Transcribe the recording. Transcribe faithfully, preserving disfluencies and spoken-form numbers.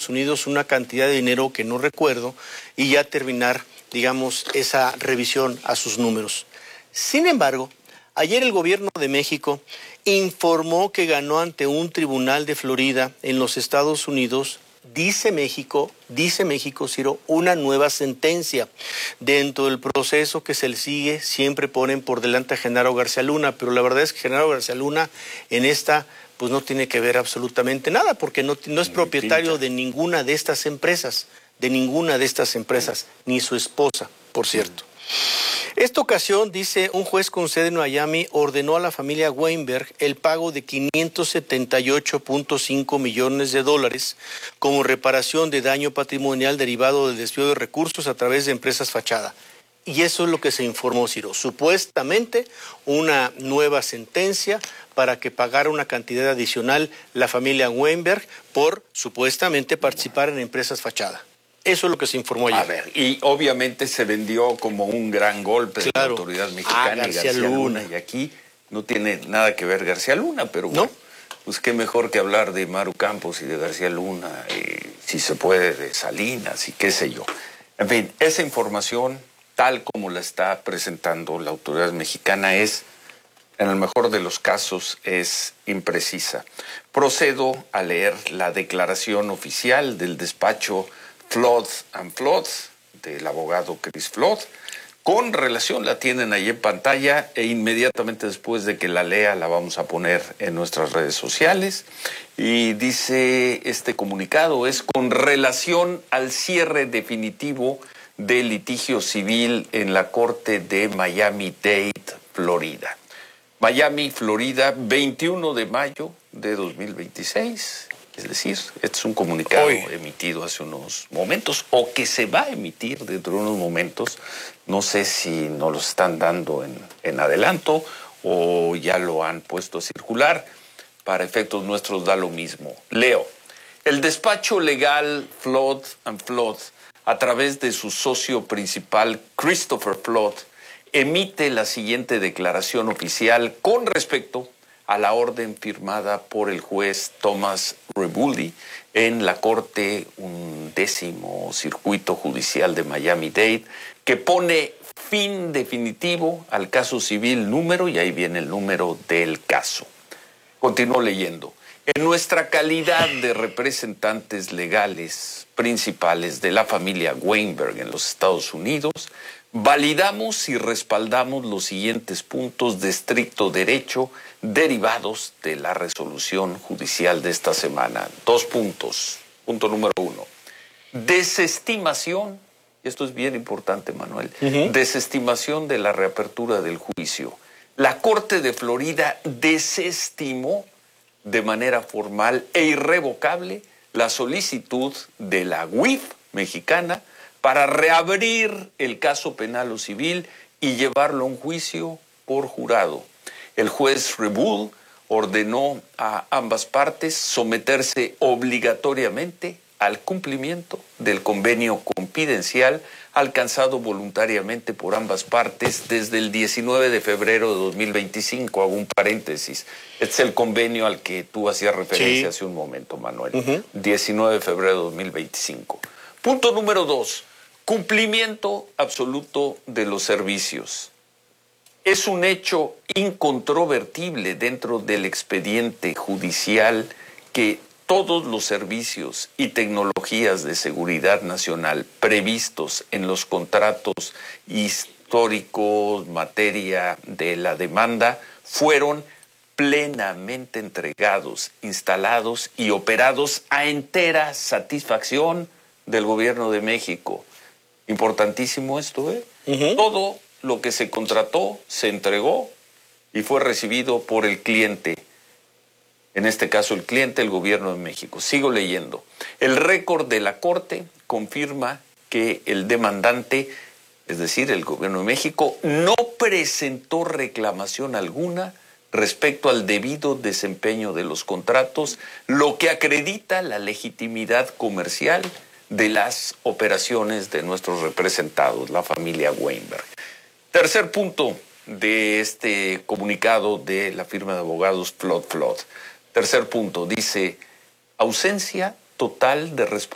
Estados Unidos una cantidad de dinero que no recuerdo y ya terminar, digamos, esa revisión a sus números. Sin embargo, ayer el gobierno de México informó que ganó ante un tribunal de Florida en los Estados Unidos. Dice México, dice México, Ciro, una nueva sentencia. Dentro del proceso que se le sigue, siempre ponen por delante a Genaro García Luna, pero la verdad es que Genaro García Luna en esta, pues no tiene que ver absolutamente nada, porque no, no es propietario de ninguna de estas empresas, de ninguna de estas empresas, ni su esposa, por cierto. Esta ocasión, dice, un juez con sede en Miami ordenó a la familia Weinberg el pago de quinientos setenta y ocho punto cinco millones de dólares como reparación de daño patrimonial derivado del desvío de recursos a través de empresas fachada. Y eso es lo que se informó, Ciro. Supuestamente una nueva sentencia para que pagara una cantidad adicional la familia Weinberg por supuestamente participar en empresas fachada. Eso es lo que se informó ayer. A ver, y obviamente se vendió como un gran golpe de claro. la autoridad mexicana ah, García, y García Luna. Luna. Y aquí no tiene nada que ver García Luna, pero bueno, ¿no? Pues qué mejor que hablar de Maru Campos y de García Luna, y si se puede de Salinas y qué sé yo. En fin, esa información, tal como la está presentando la autoridad mexicana, es, en el mejor de los casos, es imprecisa. Procedo a leer la declaración oficial del despacho Flood and Flood, del abogado Chris Flood. Con relación, la tienen ahí en pantalla e inmediatamente después de que la lea la vamos a poner en nuestras redes sociales. Y dice este comunicado, es con relación al cierre definitivo del litigio civil en la corte de Miami-Dade, Florida. Miami, Florida, veintiuno de mayo de dos mil veintiséis. Es decir, este es un comunicado Hoy. emitido hace unos momentos, o que se va a emitir dentro de unos momentos. No sé si nos lo están dando en, en adelanto o ya lo han puesto a circular. Para efectos nuestros da lo mismo. Leo, el despacho legal Flood and Flood, a través de su socio principal, Christopher Flood, emite la siguiente declaración oficial con respecto a la orden firmada por el juez Thomas Rebulli en la Corte Undécimo Circuito Judicial de Miami-Dade, que pone fin definitivo al caso civil número, y ahí viene el número del caso. Continúo leyendo. En nuestra calidad de representantes legales principales de la familia Weinberg en los Estados Unidos, validamos y respaldamos los siguientes puntos de estricto derecho derivados de la resolución judicial de esta semana. Dos puntos. Punto número uno. Desestimación, y esto es bien importante, Manuel, uh-huh. desestimación de la reapertura del juicio. La Corte de Florida desestimó de manera formal e irrevocable la solicitud de la U I F mexicana para reabrir el caso penal o civil y llevarlo a un juicio por jurado. El juez Rebul ordenó a ambas partes someterse obligatoriamente al cumplimiento del convenio confidencial alcanzado voluntariamente por ambas partes desde el diecinueve de febrero de dos mil veinticinco. Hago un paréntesis. Este es el convenio al que tú hacías referencia sí. hace un momento, Manuel. Uh-huh. diecinueve de febrero de dos mil veinticinco. Punto número dos. Cumplimiento absoluto de los servicios. Es un hecho incontrovertible dentro del expediente judicial que todos los servicios y tecnologías de seguridad nacional previstos en los contratos históricos, materia de la demanda, fueron plenamente entregados, instalados y operados a entera satisfacción del gobierno de México. Importantísimo esto, ¿eh? Uh-huh. Todo lo que se contrató se entregó y fue recibido por el cliente. En este caso, el cliente, el gobierno de México. Sigo leyendo. El récord de la Corte confirma que el demandante, es decir, el gobierno de México, no presentó reclamación alguna respecto al debido desempeño de los contratos, lo que acredita la legitimidad comercial de las operaciones de nuestros representados, la familia Weinberg. Tercer punto de este comunicado de la firma de abogados Flood Flood. Tercer punto, dice, ausencia total de responsabilidad